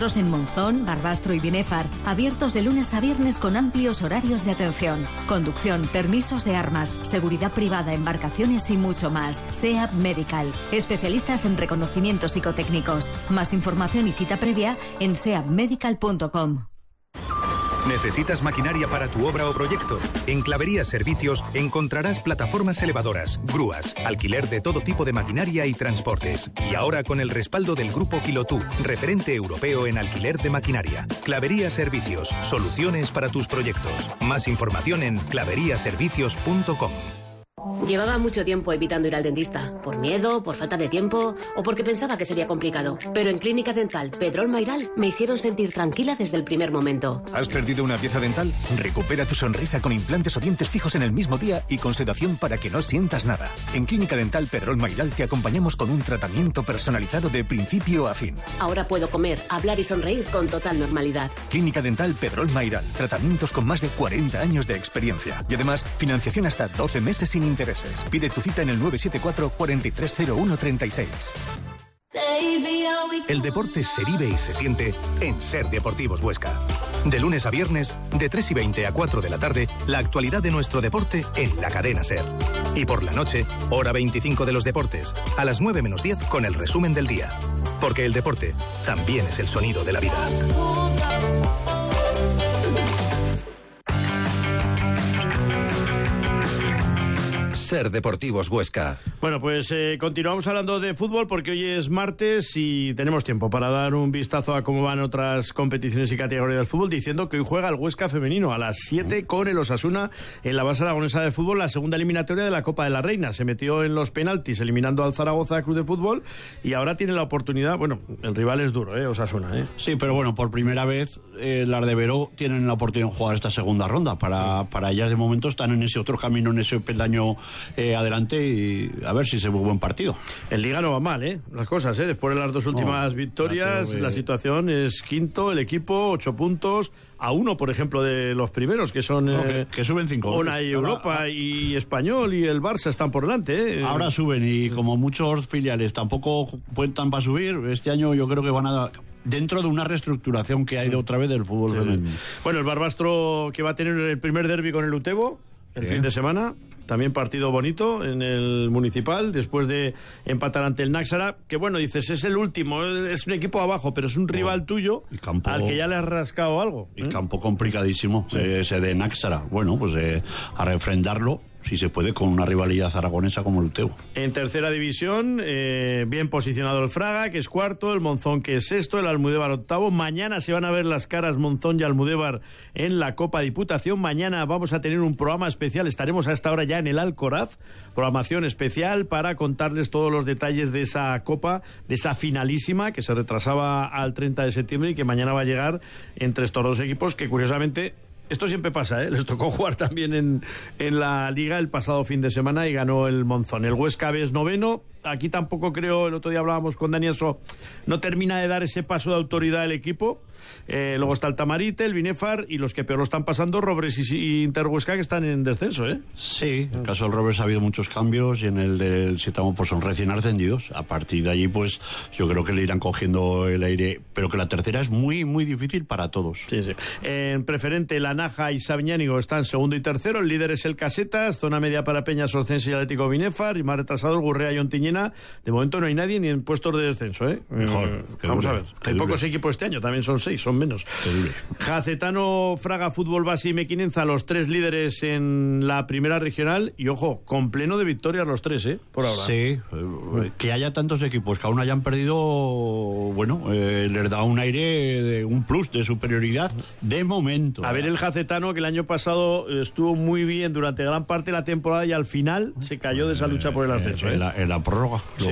centros en Monzón, Barbastro y Binéfar, abiertos de lunes a viernes con amplios horarios de atención. Conducción, permisos de armas, seguridad privada, embarcaciones y mucho más. SEAP Medical, especialistas en reconocimientos psicotécnicos. Más información y cita previa en seapmedical.com. ¿Necesitas maquinaria para tu obra o proyecto? En Clavería Servicios encontrarás plataformas elevadoras, grúas, alquiler de todo tipo de maquinaria y transportes. Y ahora con el respaldo del Grupo Quilotú, referente europeo en alquiler de maquinaria. Clavería Servicios, soluciones para tus proyectos. Más información en claveriaservicios.com. Llevaba mucho tiempo evitando ir al dentista, por miedo, por falta de tiempo o porque pensaba que sería complicado. Pero en Clínica Dental Pedrol Mairal me hicieron sentir tranquila desde el primer momento. ¿Has perdido una pieza dental? Recupera tu sonrisa con implantes o dientes fijos en el mismo día y con sedación para que no sientas nada. En Clínica Dental Pedrol Mairal te acompañamos con un tratamiento personalizado de principio a fin. Ahora puedo comer, hablar y sonreír con total normalidad. Clínica Dental Pedrol Mairal. Tratamientos con más de 40 años de experiencia. Y además, financiación hasta 12 meses sin intereses. Pide tu cita en el 974 430136. El deporte se vive y se siente en Ser Deportivos Huesca. De lunes a viernes, de 3:20 a 4 de la tarde, la actualidad de nuestro deporte en la cadena Ser. Y por la noche, hora 25 de los deportes, a las 9 menos 10 con el resumen del día. Porque el deporte también es el sonido de la vida. Ser Deportivos Huesca. Bueno, pues continuamos hablando de fútbol porque hoy es martes y tenemos tiempo para dar un vistazo a cómo van otras competiciones y categorías del fútbol, diciendo que hoy juega el Huesca femenino a las 7 con el Osasuna en la base aragonesa de fútbol, la segunda eliminatoria de la Copa de la Reina. Se metió en los penaltis eliminando al Zaragoza Club de Fútbol y ahora tiene la oportunidad. Bueno, el rival es duro, Osasuna, Sí, pero bueno, por primera vez las de Veró tienen la oportunidad de jugar esta segunda ronda. Para ellas de momento están en ese otro camino, en ese peldaño adelante, y a ver si se ve un buen partido. En Liga no va mal, las cosas, después de las dos últimas victorias, la situación es quinto, el equipo 8 puntos, a 1, por ejemplo, de los primeros, que son que suben 5. Ona y Europa y Español y el Barça están por delante, Ahora suben, y como muchos filiales tampoco cuentan para subir, este año yo creo que van a, dentro de una reestructuración que hay de otra vez del fútbol femenino. Bueno, el Barbastro, que va a tener el primer derbi con el Utebo el fin de semana, también partido bonito en el Municipal, después de empatar ante el Náxara, que bueno, dices, es el último, es un equipo abajo, pero es un rival tuyo al que ya le has rascado algo. Y campo complicadísimo, ese de Náxara. Bueno, pues a refrendarlo, si se puede, con una rivalidad aragonesa como el Utebo. En tercera división, bien posicionado el Fraga, que es cuarto, el Monzón, que es sexto, el Almudévar octavo. Mañana se van a ver las caras Monzón y Almudévar en la Copa Diputación. Mañana vamos a tener un programa especial, estaremos a esta hora ya en el Alcoraz, programación especial para contarles todos los detalles de esa Copa, de esa finalísima, que se retrasaba al 30 de septiembre y que mañana va a llegar entre estos dos equipos, que curiosamente... Esto siempre pasa, les tocó jugar también en la Liga el pasado fin de semana y ganó el Monzón. El Huesca B es noveno. Aquí tampoco creo, el otro día hablábamos con Dani, eso no termina de dar ese paso de autoridad el equipo. Luego está el Tamarite, el Binéfar y los que peor lo están pasando, Robres y Interhuesca, que están en descenso, Sí, en el caso del Robres ha habido muchos cambios y en el del Sietamo pues son recién ascendidos. A partir de allí pues yo creo que le irán cogiendo el aire, pero que la tercera es muy, muy difícil para todos. Sí. En preferente, la Naja y Sabiñánigo están segundo y tercero, el líder es el Casetas, zona media para Peñas, Orcense y Atlético Binéfar, y más retrasado el Gurrea y Ontiñena. De momento no hay nadie ni en puestos de descenso, Mejor. Vamos a ver. Hay pocos equipos este año, también son 6, son menos. Jacetano, Fraga, Fútbol Base y Mequinenza, los 3 líderes en la primera regional, y ojo, con pleno de victorias los 3, por ahora. Sí, que haya tantos equipos que aún hayan perdido, bueno, les da un aire, un plus de superioridad de momento. A ver el Jacetano, que el año pasado estuvo muy bien durante gran parte de la temporada y al final se cayó de esa lucha por el ascenso. En la prórroga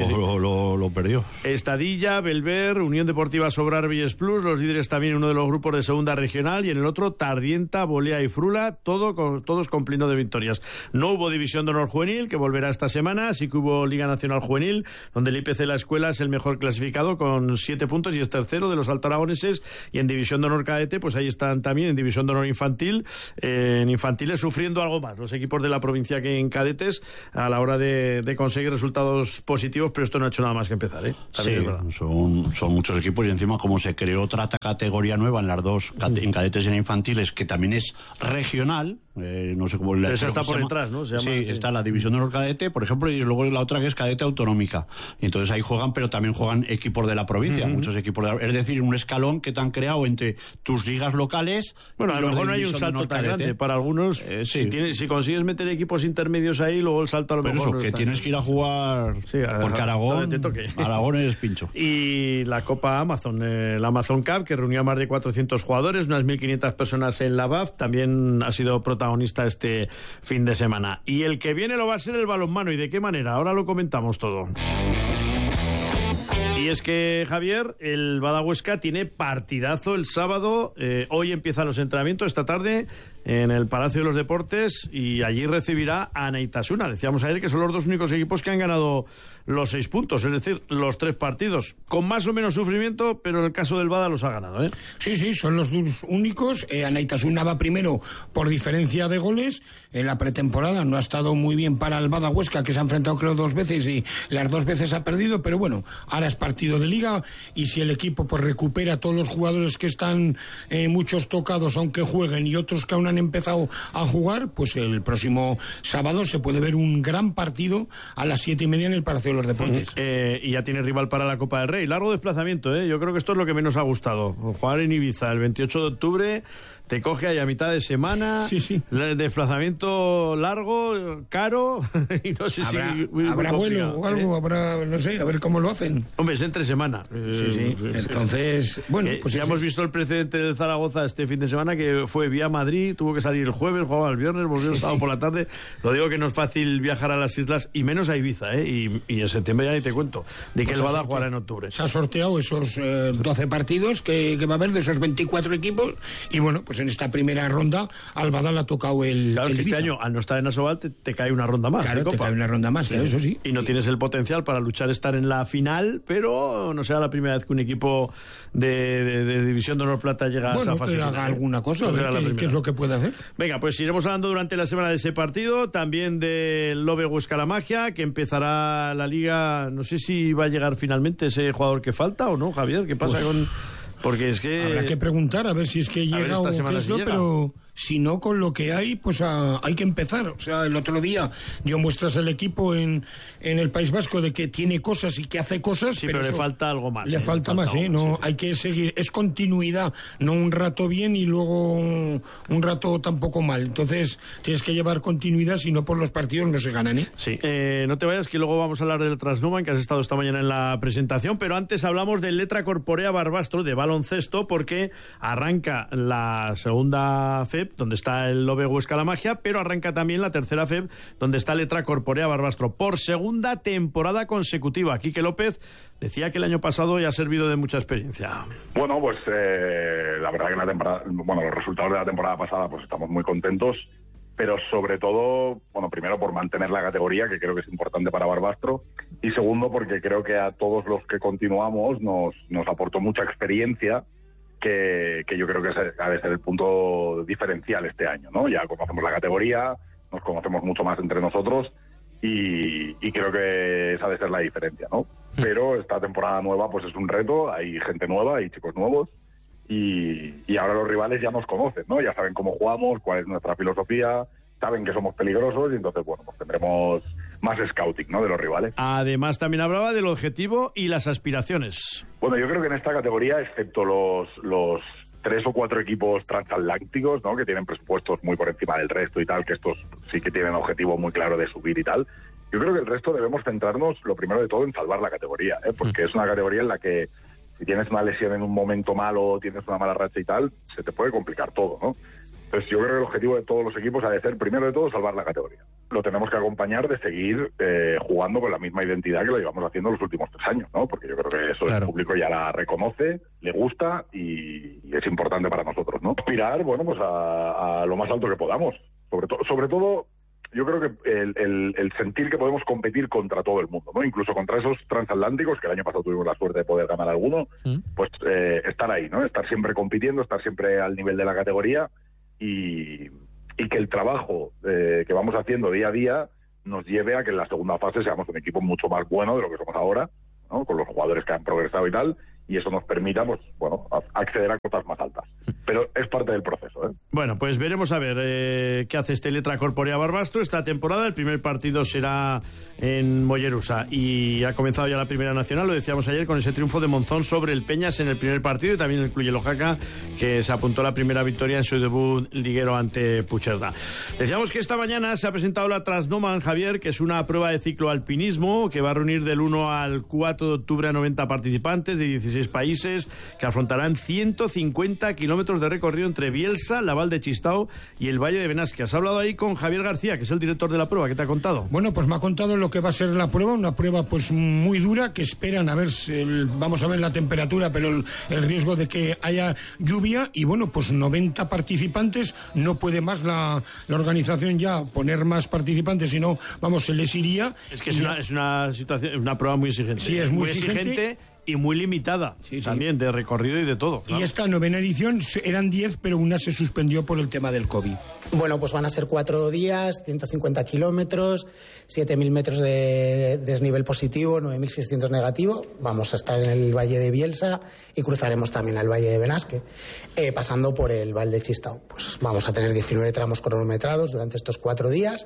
lo perdió. Estadilla, Belver, Unión Deportiva Sobrar, Villes Plus, los líderes también en uno de los grupos de segunda regional, y en el otro Tardienta, Bolea y Frula, todos con pleno de victorias. No hubo división de honor juvenil, que volverá esta semana, sí que hubo Liga Nacional Juvenil, donde el IPC La Escuela es el mejor clasificado con 7 puntos y es tercero de los altoaragoneses, y en división de honor cadete, pues ahí están también en división de honor infantil, en infantiles sufriendo algo más los equipos de la provincia que en cadetes a la hora de conseguir resultados datos positivos, pero esto no ha hecho nada más que empezar, ¿eh? Sí, son muchos equipos y encima como se creó otra categoría nueva en las dos, en cadetes y en infantiles, que también es regional, no sé cómo... Pero esa está por detrás, ¿no? Sí, está la división de los cadetes, por ejemplo, y luego la otra que es cadete autonómica. Y entonces ahí juegan, pero también juegan equipos de la provincia, muchos equipos es decir, un escalón que te han creado entre tus ligas locales... Bueno, a lo mejor no hay un salto tan grande. Para algunos, si consigues meter equipos intermedios ahí, luego el salto a lo pero mejor... Pero eso, que tienes que ir a jugar... porque Aragón es pincho. Y la Copa Amazon, la Amazon Cup, que reunía más de 400 jugadores, unas 1.500 personas en la BAF, también ha sido protagonista este fin de semana. Y el que viene lo va a ser el balonmano. ¿Y de qué manera? Ahora lo comentamos todo. Y es que, Javier, el Bada Huesca tiene partidazo el sábado. Hoy empiezan los entrenamientos, esta tarde, en el Palacio de los Deportes, y allí recibirá a Neitasuna. Decíamos ayer que son los dos únicos equipos que han ganado los 6 puntos, es decir, los 3 partidos. Con más o menos sufrimiento, pero en el caso del Bada los ha ganado, ¿eh? Sí, son los dos únicos. Neitasuna va primero por diferencia de goles. En la pretemporada no ha estado muy bien para el Bada Huesca, que se ha enfrentado creo 2 veces y las 2 veces ha perdido, pero bueno, ahora es partido de liga, y si el equipo pues recupera a todos los jugadores que están muchos tocados aunque jueguen y otros que aún han empezado a jugar, pues el próximo sábado se puede ver un gran partido a las 7:30 en el Palacio de los Deportes. Y ya tiene rival para la Copa del Rey. Largo desplazamiento, ¿eh? Yo creo que esto es lo que menos ha gustado. Jugar en Ibiza el 28 de octubre... Te coge ahí a mitad de semana, el desplazamiento largo, caro, y no sé habrá, si... Habrá vuelo o algo, habrá, no sé, a ver cómo lo hacen. Hombre, es entre semana. Entonces, bueno... pues ya hemos visto el precedente de Zaragoza este fin de semana, que fue vía Madrid, tuvo que salir el jueves, jugaba el viernes, volvió el sábado por la tarde. Lo digo que no es fácil viajar a las islas, y menos a Ibiza, ¿eh? Y en septiembre ya ni te cuento, de que el Bada jugará en octubre. Se ha sorteado esos 12 partidos que va a haber de esos 24 equipos, y bueno, pues en esta primera ronda al Bada le ha tocado el... Claro, el que este año, al no estar en Asobal, te cae una ronda más. Claro, te cae una ronda más, claro, eso sí. Y no tienes el potencial para luchar, estar en la final, pero no será la primera vez que un equipo de División de Honor Plata llega a esa fase. Que haga alguna cosa, a ver qué es lo que puede hacer. Venga, pues iremos hablando durante la semana de ese partido, también del Lobe Huesca La Magia, que empezará la liga. No sé si va a llegar finalmente ese jugador que falta o no, Javier. ¿Qué pasa con...? Porque es que... Habrá que preguntar a ver si es que llega o qué es lo, pero si no, con lo que hay, pues hay que empezar. O sea, el otro día dio muestras el equipo en el País Vasco de que tiene cosas y que hace cosas. Sí, pero le falta algo más. Le falta más, ¿eh? No, sí. Hay que seguir. Es continuidad, no un rato bien y luego un rato tampoco mal. Entonces, tienes que llevar continuidad, si no por los partidos no se ganan, ¿eh? Sí. No te vayas, que luego vamos a hablar del Trasnuman, que has estado esta mañana en la presentación, pero antes hablamos del Letra Corporea Barbastro, de baloncesto, porque arranca la segunda FEP, donde está el Lobe Huesca La Magia, pero arranca también la tercera FEP, donde está Letra Corporea Barbastro, por segunda temporada consecutiva. Quique López decía que el año pasado ya ha servido de mucha experiencia. Bueno, pues la verdad que los resultados de la temporada pasada, pues estamos muy contentos, pero sobre todo, bueno, primero por mantener la categoría, que creo que es importante para Barbastro, y segundo porque creo que a todos los que continuamos nos aportó mucha experiencia, que yo creo que ha de ser el punto diferencial este año, ¿no? Ya conocemos la categoría, nos conocemos mucho más entre nosotros, y creo que esa ha de ser la diferencia, ¿no? Pero esta temporada nueva pues es un reto, hay gente nueva, hay chicos nuevos, y ahora los rivales ya nos conocen, ¿no? Ya saben cómo jugamos, cuál es nuestra filosofía, saben que somos peligrosos, y entonces, bueno, pues tendremos más scouting, ¿no?, de los rivales. Además, también hablaba del objetivo y las aspiraciones. Bueno, yo creo que en esta categoría, excepto los 3 o 4 equipos transatlánticos, ¿no?, que tienen presupuestos muy por encima del resto y tal, que estos sí que tienen objetivo muy claro de subir y tal, yo creo que el resto debemos centrarnos, lo primero de todo, en salvar la categoría, porque es una categoría en la que si tienes una lesión en un momento malo, tienes una mala racha y tal, se te puede complicar todo, ¿no? Entonces yo creo que el objetivo de todos los equipos ha de ser, primero de todo, salvar la categoría. Lo tenemos que acompañar de seguir jugando con la misma identidad que lo llevamos haciendo los últimos 3 años, ¿no? Porque yo creo que eso el público ya la reconoce, le gusta y es importante para nosotros, ¿no? Aspirar, bueno, pues a lo más alto que podamos. Sobre todo, yo creo que el sentir que podemos competir contra todo el mundo, ¿no? Incluso contra esos transatlánticos, que el año pasado tuvimos la suerte de poder ganar alguno, pues estar ahí, ¿no? Estar siempre compitiendo, estar siempre al nivel de la categoría, y que el trabajo que vamos haciendo día a día nos lleve a que en la segunda fase seamos un equipo mucho más bueno de lo que somos ahora, ¿no? Con los jugadores que han progresado y tal, y eso nos permita, pues, bueno, acceder a cotas más altas. Pero es parte del proceso, ¿eh? Bueno, pues veremos a ver qué hace este Letra Corporea Barbastro esta temporada. El primer partido será en Mollerusa y ha comenzado ya la Primera Nacional, lo decíamos ayer, con ese triunfo de Monzón sobre el Peñas en el primer partido, y también el Club Oaxaca, que se apuntó a la primera victoria en su debut liguero ante Puigcerdá. Decíamos que esta mañana se ha presentado la Transnoman, Javier, que es una prueba de cicloalpinismo que va a reunir del 1 al 4 de octubre a 90 participantes de 16 países, que afrontarán 150 kilómetros de recorrido entre Bielsa, la Val de Chistao y el Valle de Benasque. Has hablado ahí con Javier García, que es el director de la prueba. ¿Qué te ha contado? Bueno, pues me ha contado lo que va a ser la prueba, una prueba pues muy dura, que esperan a ver, vamos a ver la temperatura, pero el riesgo de que haya lluvia, y bueno, pues 90 participantes, no puede más la organización ya poner más participantes, sino, vamos, se les iría. Es que es una situación, una prueba muy exigente. Sí, es muy exigente. Y muy limitada, también, de recorrido y de todo. Claro. Y esta novena edición eran 10, pero una se suspendió por el tema del COVID. Bueno, pues van a ser 4 días, 150 kilómetros, 7.000 metros de desnivel positivo, 9.600 negativo. Vamos a estar en el Valle de Bielsa y cruzaremos también al Valle de Benasque, pasando por el Val de Chistao. Pues vamos a tener 19 tramos cronometrados durante estos 4 días.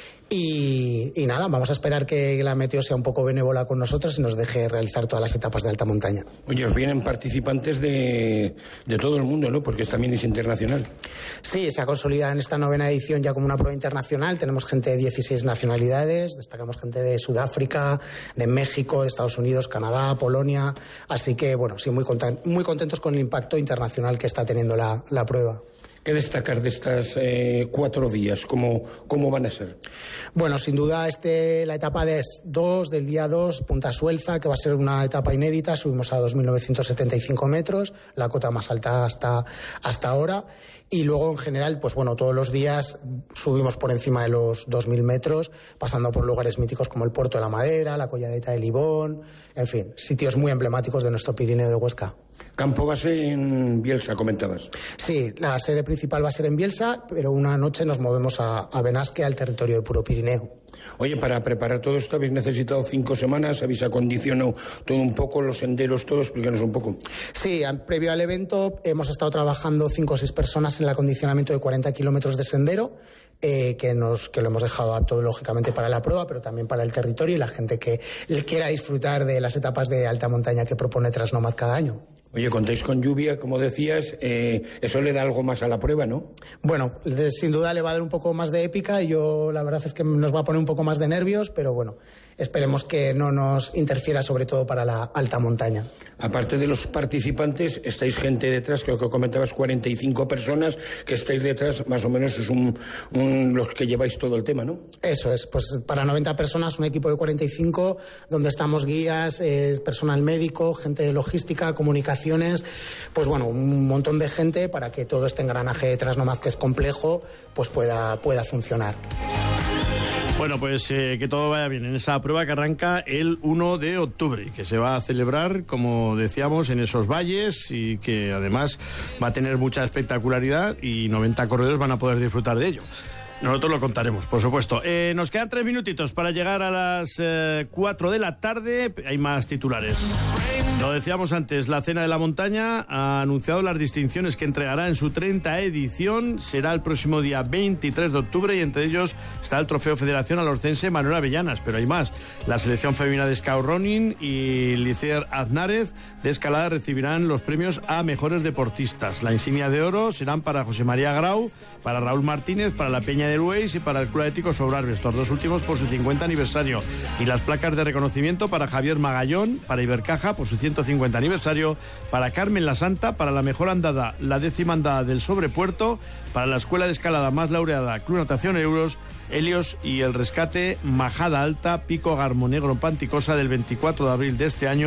Y nada, vamos a esperar que la meteo sea un poco benévola con nosotros y nos deje realizar todas las etapas de alta montaña. Oye, os vienen participantes de todo el mundo, ¿no? Porque también es internacional. Sí, se ha consolidado en esta novena edición ya como una prueba internacional. Tenemos gente de 16 nacionalidades, destacamos gente de Sudáfrica, de México, de Estados Unidos, Canadá, Polonia. Así que, bueno, sí, muy contentos con el impacto internacional que está teniendo la prueba. ¿Qué destacar de estas 4 días? ¿Cómo van a ser? Bueno, sin duda la etapa del día 2, Punta Suelza, que va a ser una etapa inédita. Subimos a 2.975 metros, la cota más alta hasta ahora. Y luego, en general, pues bueno, todos los días subimos por encima de los 2.000 metros, pasando por lugares míticos como el Puerto de la Madera, la Colladeta de Libón, en fin, sitios muy emblemáticos de nuestro Pirineo de Huesca. Campo base en Bielsa, comentabas. Sí, la sede principal va a ser en Bielsa, pero una noche nos movemos a Benasque, al territorio de Puro Pirineo. Oye, para preparar todo esto habéis necesitado 5 semanas, habéis acondicionado todo un poco, los senderos, todo, explícanos un poco. Sí, previo al evento hemos estado trabajando 5 o 6 personas en el acondicionamiento de 40 kilómetros de sendero, que lo hemos dejado apto lógicamente para la prueba, pero también para el territorio y la gente que quiera disfrutar de las etapas de alta montaña que propone Transnomad cada año. Oye, contáis con lluvia, como decías, eso le da algo más a la prueba, ¿no? Bueno, sin duda le va a dar un poco más de épica y la verdad es que nos va a poner un poco más de nervios, pero bueno, esperemos que no nos interfiera, sobre todo para la alta montaña. Aparte de los participantes, estáis gente detrás, creo que comentabas 45 personas que estáis detrás, más o menos es los que lleváis todo el tema, ¿no? Eso es, pues para 90 personas un equipo de 45, donde estamos guías, personal médico, gente de logística, comunicaciones, pues bueno, un montón de gente para que todo este engranaje de Transnomad, que es complejo, pues pueda funcionar. Bueno, pues que todo vaya bien en esa prueba que arranca el 1 de octubre y que se va a celebrar, como decíamos, en esos valles y que además va a tener mucha espectacularidad y 90 corredores van a poder disfrutar de ello. Nosotros lo contaremos, por supuesto. Nos quedan 3 minutitos para llegar a las 4 de la tarde. Hay más titulares. Lo decíamos antes, la Cena de la Montaña ha anunciado las distinciones que entregará en su 30ª edición. Será el próximo día 23 de octubre y entre ellos está el Trofeo Federación Alorcense Manuel Avellanas. Pero hay más. La selección femenina de Scout Running y Licer Aznárez de escalada recibirán los premios a mejores deportistas. La insignia de oro serán para José María Grau, para Raúl Martínez, para la Peña de Luis y para el Club Ético Sobrarbe, estos 2 últimos por su 50 aniversario. Y las placas de reconocimiento para Javier Magallón, para Ibercaja por su 150 aniversario, para Carmen La Santa, para la mejor andada, la 10ª andada del Sobrepuerto, para la escuela de escalada más laureada, Club Natación Euros, Helios y el rescate Majada Alta, Pico Garmonegro Panticosa del 24 de abril de este año,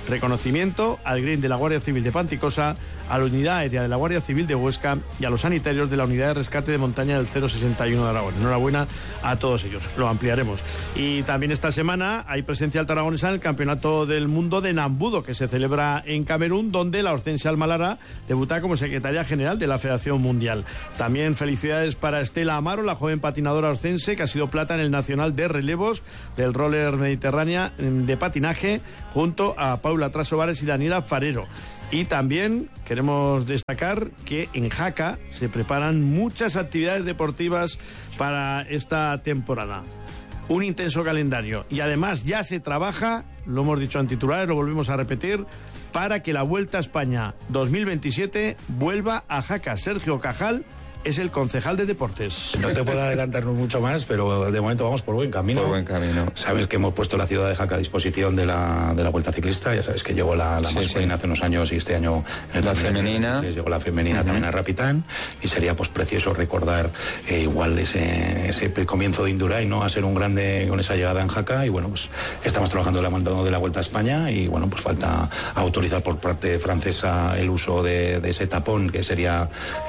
Reconocimiento al Green de la Guardia Civil de Panticosa, a la Unidad Aérea de la Guardia Civil de Huesca y a los sanitarios de la Unidad de Rescate de Montaña del 061 de Aragón. Enhorabuena a todos ellos, lo ampliaremos. Y también esta semana hay presencia alta aragonesa en el Campeonato del Mundo de Nambudo, que se celebra en Camerún, donde la Hortensia Almalara debuta como secretaria general de la Federación Mundial. También felicidades para Estela Amaro, la joven patinadora horcense, que ha sido plata en el Nacional de Relevos del Roller Mediterránea de patinaje, junto a Paula Trasovares y Daniela Farero. Y también queremos destacar que en Jaca se preparan muchas actividades deportivas para esta temporada. Un intenso calendario. Y además ya se trabaja, lo hemos dicho en titulares, lo volvemos a repetir, para que la Vuelta a España 2027 vuelva a Jaca. Sergio Cajal es el concejal de deportes. No te puedo adelantarnos mucho más, pero de momento vamos por buen camino. Por buen camino. Sabes que hemos puesto la ciudad de Jaca a disposición de la Vuelta Ciclista. Ya sabes que llegó la masculina hace unos años y este año la femenina. Llegó la femenina también a Rapitán, y sería pues precioso recordar igual ese comienzo de Indurain, ¿no? A ser un grande con esa llegada en Jaca. Y bueno, pues estamos trabajando en la mano de la Vuelta a España, y bueno, pues falta autorizar por parte francesa el uso de ese tapón, que sería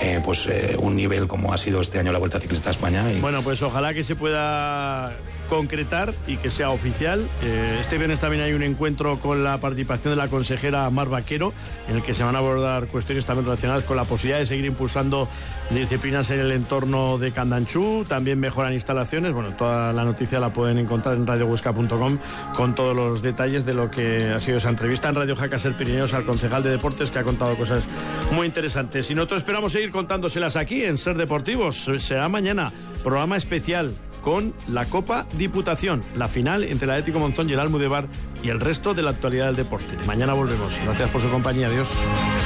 un nivel como ha sido este año la Vuelta Ciclista a España. Y... Bueno, pues ojalá que se pueda concretar y que sea oficial. Este viernes también hay un encuentro con la participación de la consejera Mar Vaquero, en el que se van a abordar cuestiones también relacionadas con la posibilidad de seguir impulsando disciplinas en el entorno de Candanchú. También mejoran instalaciones. Bueno, toda la noticia la pueden encontrar en radiohuesca.com con todos los detalles de lo que ha sido esa entrevista. En Radio Jaca Ser Pirineos al concejal de deportes, que ha contado cosas muy interesantes. Y nosotros esperamos seguir contándoselas aquí en Ser Deportivos. Será mañana programa especial con la Copa Diputación, la final entre el Atlético Monzón y el Almudévar, y el resto de la actualidad del deporte. Mañana volvemos. Gracias por su compañía. Adiós.